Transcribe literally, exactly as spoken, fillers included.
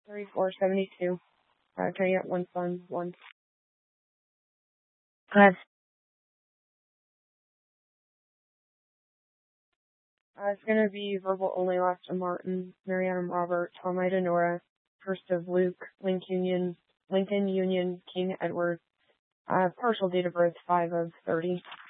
thirty-four seventy-two. Uh, can I get one son, one? Five. Uh, it's going to be verbal only, last of Martin, Marianne Robert, Tom Ida Nora, first of Luke, Lincoln Union, Lincoln Union, King Edward, uh, partial date of birth five of thirty.